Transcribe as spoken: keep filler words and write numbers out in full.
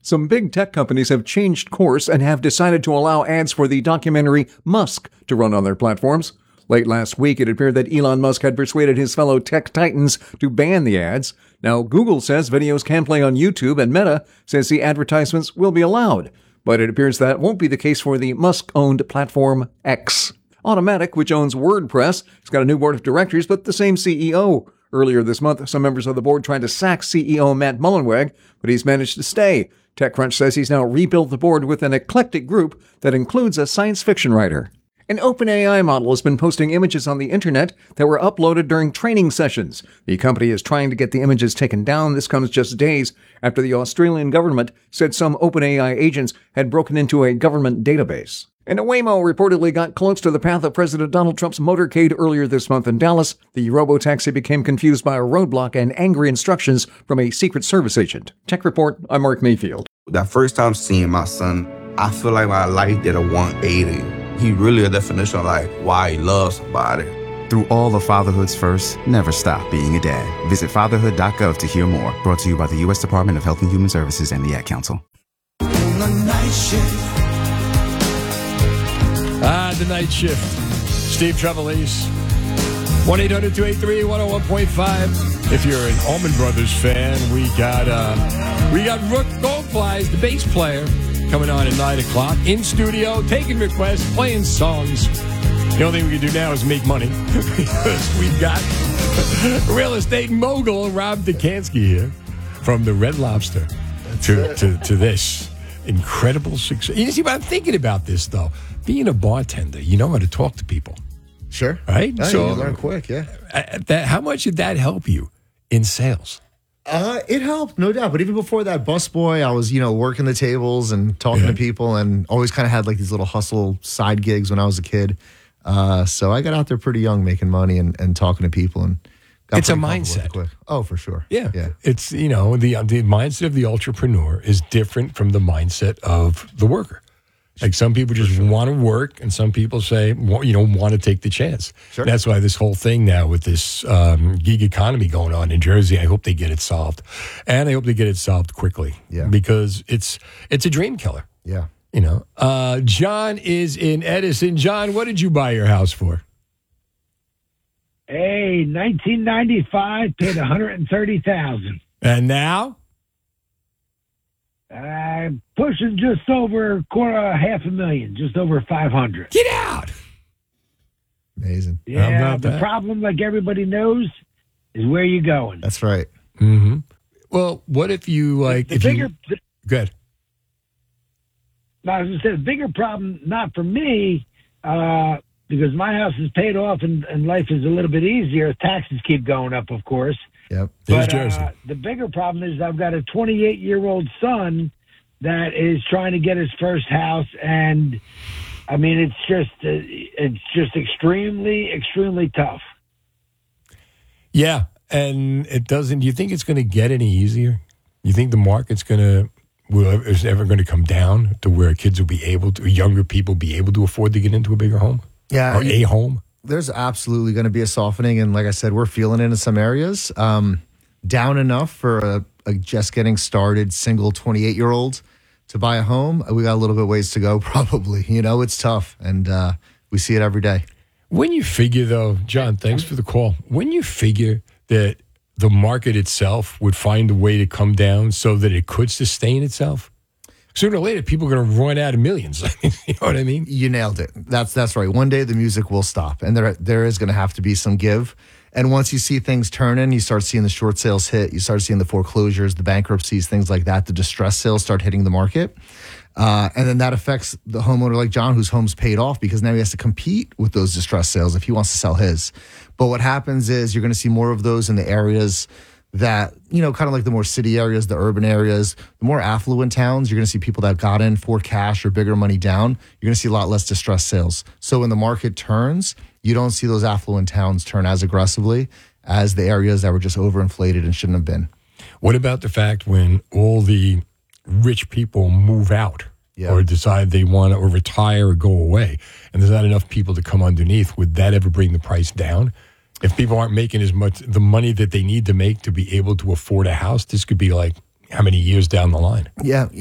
Some big tech companies have changed course and have decided to allow ads for the documentary Musk to run on their platforms. Late last week, it appeared that Elon Musk had persuaded his fellow tech titans to ban the ads. Now, Google says videos can play on YouTube, and Meta says the advertisements will be allowed. But it appears that won't be the case for the Musk-owned platform X. Automattic, which owns WordPress, has got a new board of directors, but the same C E O. Earlier this month, some members of the board tried to sack C E O Matt Mullenweg, but he's managed to stay. TechCrunch says he's now rebuilt the board with an eclectic group that includes a science fiction writer. An OpenAI model has been posting images on the internet that were uploaded during training sessions. The company is trying to get the images taken down. This comes just days after the Australian government said some OpenAI agents had broken into a government database. And a Waymo reportedly got close to the path of President Donald Trump's motorcade earlier this month in Dallas. The robotaxi became confused by a roadblock and angry instructions from a Secret Service agent. Tech Report, I'm Mark Mayfield. That first time seeing my son, I feel like my life did a one eighty. He really a definition of like why he loves somebody. Through all the fatherhood's first, never stop being a dad. Visit fatherhood dot gov to hear more. Brought to you by the U S Department of Health and Human Services and the Ad Council. Ah, the night shift. Steve Trevelise. one eight hundred two eight three one oh one point five. If you're an Allman Brothers fan, we got uh, we got Rook Goldflies, the bass player, coming on at nine o'clock in studio, taking requests, playing songs. The only thing we can do now is make money because we've got real estate mogul Rob Dekanski here from the Red Lobster to, to, to this incredible success. You see, but I'm thinking about this, though. Being a bartender, you know how to talk to people. Sure. Right? Yeah, so you learn quick, yeah. Uh, that, how much did that help you in sales? Uh, it helped, no doubt. But even before that, busboy, I was, you know, working the tables and talking Yeah. to people and always kind of had like these little hustle side gigs when I was a kid. Uh, so I got out there pretty young making money and, and talking to people. and got It's a pretty comfortable mindset. quick. Oh, for sure. Yeah. Yeah. It's, you know, the, the mindset of the entrepreneur is different from the mindset of the worker. Like some people just want to work, and some people say, well, you know, want to take the chance. Sure. That's why this whole thing now with this um, gig economy going on in Jersey, I hope they get it solved, and I hope they get it solved quickly. Yeah. Because it's it's a dream killer. Yeah. You know, uh, John is in Edison. John, what did you buy your house for? Hey, nineteen ninety-five, paid one hundred thirty thousand dollars. And now? Uh, pushing just over quarter, half a million, just over five hundred. Get out! Amazing. Yeah, about the that? problem, like everybody knows, is where you're going. That's right. Mm-hmm. Well, what if you, like, The if bigger, you... the, Good. no, I was going to say, the bigger problem, not for me, uh, because my house is paid off and, and life is a little bit easier. Taxes keep going up, of course. Yep. There's But Jersey. uh, the bigger problem is I've got a twenty-eight-year-old son that is trying to get his first house, and I mean it's just uh, it's just extremely, extremely tough. Yeah, and it doesn't. Do you think it's going to get any easier? You think the market's going to will is ever going to come down to where kids will be able to, younger people be able to afford to get into a bigger home Yeah. or a home? There's absolutely going to be a softening. And like I said, we're feeling it in some areas. Um, down enough for a, a just getting started single twenty-eight-year-old to buy a home. We got a little bit ways to go, probably. You know, it's tough. And uh, we see it every day. When you figure, though, John, thanks for the call. When you figure that the market itself would find a way to come down so that it could sustain itself, sooner or later, people are going to run out of millions. You know what I mean? You nailed it. That's that's right. One day the music will stop, and there there is going to have to be some give. And once you see things turning, you start seeing the short sales hit. You start seeing the foreclosures, the bankruptcies, things like that. The distress sales start hitting the market, uh, and then that affects the homeowner like John, whose home's paid off, because now he has to compete with those distress sales if he wants to sell his. But what happens is you're going to see more of those in the areas that, you know, kind of like the more city areas, the urban areas, the more affluent towns. You're going to see people that got in for cash or bigger money down. You're going to see a lot less distress sales. So when the market turns, you don't see those affluent towns turn as aggressively as the areas that were just overinflated and shouldn't have been. What about the fact when all the rich people move out Yeah. or decide they want to or retire or go away, and there's not enough people to come underneath? Would that ever bring the price down? If people aren't making as much, the money that they need to make to be able to afford a house, this could be like how many years down the line? Yeah,